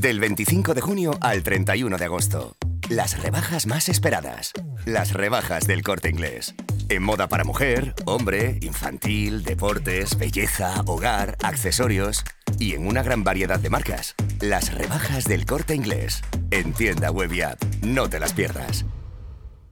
Del 25 de junio al 31 de agosto. Las rebajas más esperadas. Las rebajas del Corte Inglés. En moda para mujer, hombre, infantil, deportes, belleza, hogar, accesorios y en una gran variedad de marcas. Las rebajas del Corte Inglés. En tienda web y app. No te las pierdas.